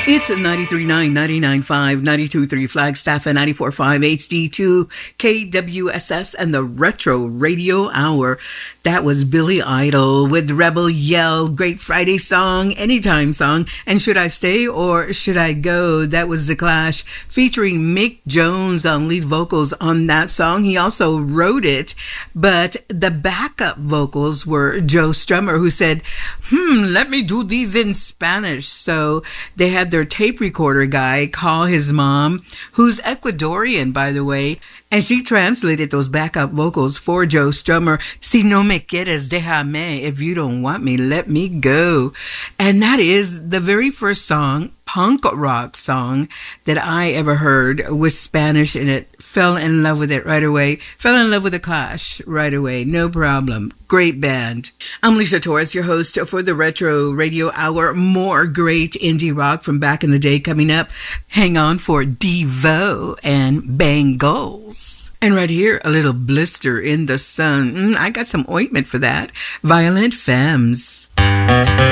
It's 93.9, 99.5, 92.3 Flagstaff, and 94.5 HD2 KWSS and the Retro Radio Hour. That was Billy Idol with Rebel Yell, Great Friday song, Anytime song, and Should I Stay or Should I Go? That was The Clash featuring Mick Jones on lead vocals on that song. He also wrote it, but the backup vocals were Joe Strummer, who said, let me do these in Spanish. So they had their tape recorder guy call his mom, who's Ecuadorian, by the way, and she translated those backup vocals for Joe Strummer. Si no me quieres, déjame. If you don't want me, let me go. And that is the very first song, punk rock song, that I ever heard with Spanish in it. Fell in love with it right away. Fell in love with The Clash right away. No problem. Great band. I'm Lisa Torres, your host for the Retro Radio Hour. More great indie rock from back in the day coming up. Hang on for Devo and Bangles. And right here, a little Blister in the Sun. I got some ointment for that. Violent Femmes.